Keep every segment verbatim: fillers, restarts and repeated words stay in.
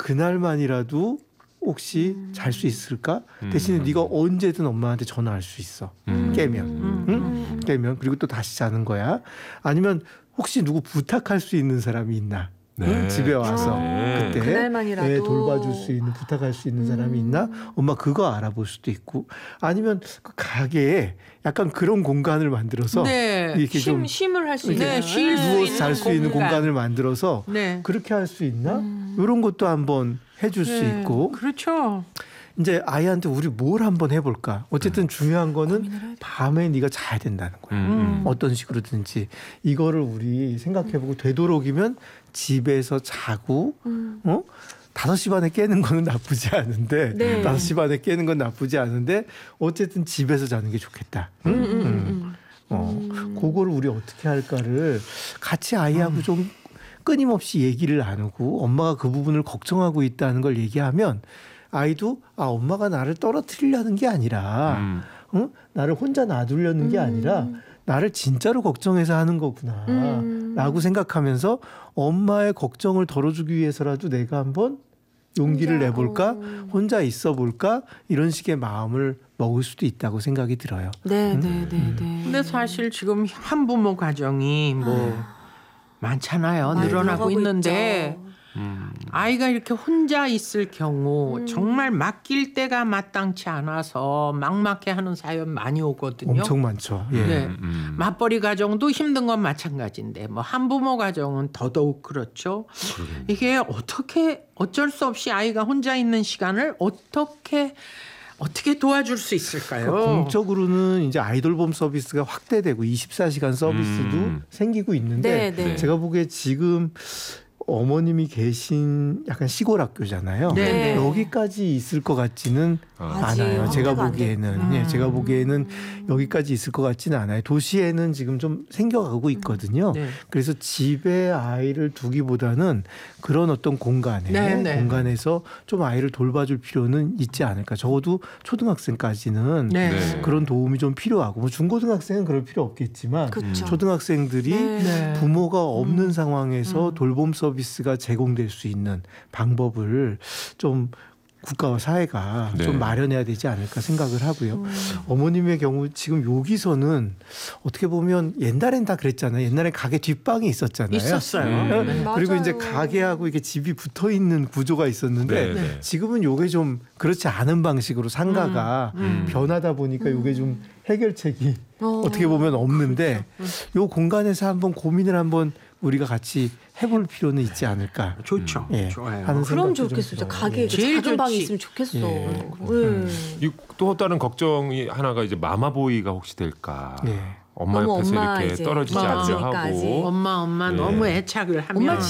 그날만이라도 혹시 음. 잘 수 있을까? 음. 대신에 네가 언제든 엄마한테 전화할 수 있어. 음. 깨면. 음. 응? 깨면. 그리고 또 다시 자는 거야. 아니면 혹시 누구 부탁할 수 있는 사람이 있나? 네. 응? 집에 와서 네. 그때 그날만이라도 애 돌봐줄 수 있는, 부탁할 수 있는 사람이 있나? 음. 엄마 그거 알아볼 수도 있고, 아니면 그 가게에 약간 그런 공간을 만들어서 네. 이렇게 쉼, 좀 쉼을 할 수 있는, 네. 누워서 잘 수 있는 공간을 만들어서 네. 그렇게 할 수 있나? 음. 이런 것도 한번 해줄 네. 수 있고. 그렇죠. 이제 아이한테 우리 뭘 한번 해볼까? 어쨌든 음. 중요한 거는 밤에 네가 자야 된다는 거야. 음. 어떤 식으로든지 이거를 우리 생각해보고 되도록이면 집에서 자고 음. 어? 다섯 시 반에 깨는 거는 나쁘지 않은데 네. 다섯 시 반에 깨는 건 나쁘지 않은데 어쨌든 집에서 자는 게 좋겠다. 음, 음, 음, 음. 어, 음. 그거를 우리 어떻게 할까를 같이 아이하고 음. 좀 끊임없이 얘기를 나누고 엄마가 그 부분을 걱정하고 있다는 걸 얘기하면 아이도 아 엄마가 나를 떨어뜨리려는 게 아니라 음. 어? 나를 혼자 놔두려는 음. 게 아니라 나를 진짜로 걱정해서 하는 거구나 음. 라고 생각하면서 엄마의 걱정을 덜어주기 위해서라도 내가 한번 용기를 혼자, 내볼까 어. 혼자 있어 볼까 이런 식의 마음을 먹을 수도 있다고 생각이 들어요. 네, 음? 네, 네, 네. 근데 사실 지금 한부모 가정이 뭐 많잖아요. 늘어나고 있는데 있죠. 음. 아이가 이렇게 혼자 있을 경우 음. 정말 맡길 때가 마땅치 않아서 막막해하는 사연 많이 오거든요. 엄청 많죠. 예. 네. 음. 맞벌이 가정도 힘든 건 마찬가지인데 뭐 한부모 가정은 더더욱 그렇죠. 음. 이게 어떻게 어쩔 수 없이 아이가 혼자 있는 시간을 어떻게 어떻게 도와줄 수 있을까요? 그러니까 공적으로는 이제 아이돌봄 서비스가 확대되고 이십사 시간 서비스도 음. 생기고 있는데 네, 네. 제가 보기에 지금 어머님이 계신 약간 시골 학교잖아요. 네. 여기까지 있을 것 같지는 아, 않아요. 제가 보기에는. 음. 예, 제가 보기에는 여기까지 있을 것 같지는 않아요. 도시에는 지금 좀 생겨가고 있거든요. 네. 그래서 집에 아이를 두기보다는 그런 어떤 공간에 네, 네. 공간에서 좀 아이를 돌봐줄 필요는 있지 않을까. 적어도 초등학생까지는 네. 그런 도움이 좀 필요하고 뭐 중고등학생은 그럴 필요 없겠지만 그쵸. 초등학생들이 네. 부모가 없는 음. 상황에서 음. 돌봄 서비스가 제공될 수 있는 방법을 좀 국가와 사회가 네. 좀 마련해야 되지 않을까 생각을 하고요. 음. 어머님의 경우 지금 여기서는 어떻게 보면 옛날엔 다 그랬잖아요. 옛날엔 가게 뒷방이 있었잖아요. 있었어요. 음. 네. 그리고 맞아요. 이제 가게하고 이게 집이 붙어 있는 구조가 있었는데 네. 네. 지금은 요게 좀 그렇지 않은 방식으로 상가가 음. 음. 변하다 보니까 요게 좀 해결책이 어. 어떻게 보면 없는데 그렇죠. 요 공간에서 한번 고민을 한번 우리가 같이 해볼 필요는 있지 않을까. 좋죠. 예, 좋아요. 하는 그럼 좋겠어. 가게에 제일 작은 좋지. 방이 있으면 좋겠어. 예. 음. 또 다른 걱정이 하나가 이제 마마보이가 혹시 될까. 예. 엄마 옆에서 엄마 이렇게 떨어지지 않게 하고. 엄마 엄마 예. 너무 애착을 하면. 엄마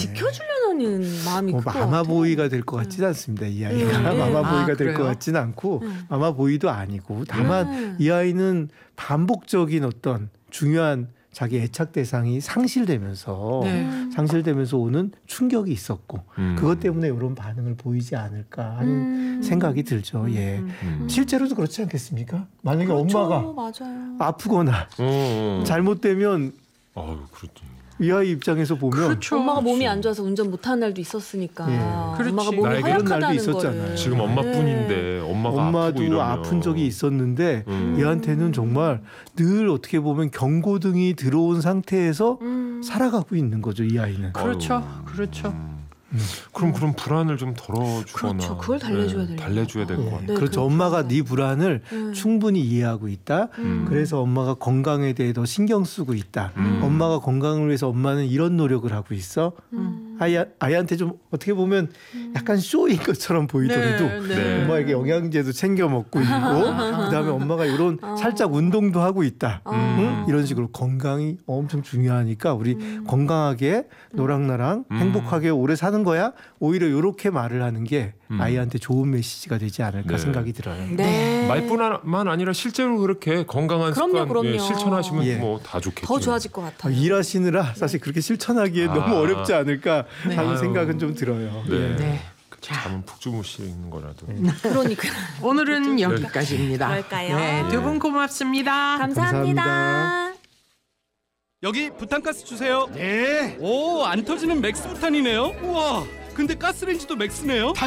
지켜주려는 마음이 뭐 마마보이가 될 것 같지는 음. 않습니다. 이 아이가. 음. 마마보이가 아, 될 것 같지는 않고 음. 마마보이도 아니고 다만 음. 이 아이는 반복적인 어떤 중요한 자기 애착 대상이 상실되면서 네. 상실되면서 오는 충격이 있었고 음. 그것 때문에 이런 반응을 보이지 않을까 하는 음. 생각이 들죠. 예. 음. 실제로도 그렇지 않겠습니까? 만약에 그렇죠. 엄마가 맞아요. 아프거나 음. 잘못되면 아유, 그렇지. 이 아이 입장에서 보면 그렇죠. 엄마가 몸이 안 좋아서 운전 못하는 날도 있었으니까 예. 엄마가 몸이 허약하다는 거를. 지금 엄마뿐인데 네. 엄마가 엄마도 아픈 적이 있었는데 음. 얘한테는 정말 늘 어떻게 보면 경고등이 들어온 상태에서 음. 살아가고 있는 거죠. 이 아이는. 그렇죠. 아유. 그렇죠. 음. 그럼 그런 불안을 좀 덜어주거나 그렇죠. 그걸 달래줘야 네. 달래줘야 될 것 네. 같아요. 네, 그렇죠. 엄마가 네 불안을 음. 충분히 이해하고 있다. 음. 그래서 엄마가 건강에 대해 더 신경 쓰고 있다. 음. 엄마가 건강을 위해서 엄마는 이런 노력을 하고 있어. 음. 아이, 아이한테 좀 어떻게 보면 약간 쇼인 것처럼 보이더라도 네, 네. 엄마에게 영양제도 챙겨 먹고 있고 그다음에 엄마가 이런 어. 살짝 운동도 하고 있다. 어. 응? 이런 식으로 건강이 엄청 중요하니까 우리 음. 건강하게 너랑나랑 음. 행복하게 오래 사는 거야. 오히려 이렇게 말을 하는 게 음. 아이한테 좋은 메시지가 되지 않을까 네. 생각이 들어요. 네. 말뿐만 아니라 실제로 그렇게 건강한 그럼요, 습관 그럼요. 예, 실천하시면 예. 뭐 다 좋겠죠. 더 좋아질 것 같아요. 일하시느라 사실 그렇게 실천하기에 아. 너무 어렵지 않을까 네. 하는 아유. 생각은 좀 들어요. 네. 네. 잠은 푹 주무시는 거라도. 그러니까 오늘은 여기까지입니다. 그럴까요? 네, 두 분 고맙습니다. 감사합니다. 감사합니다. 여기 부탄가스 주세요. 네. 오, 안 터지는 맥스 부탄이네요. 우와, 근데 가스레인지도 맥스네요.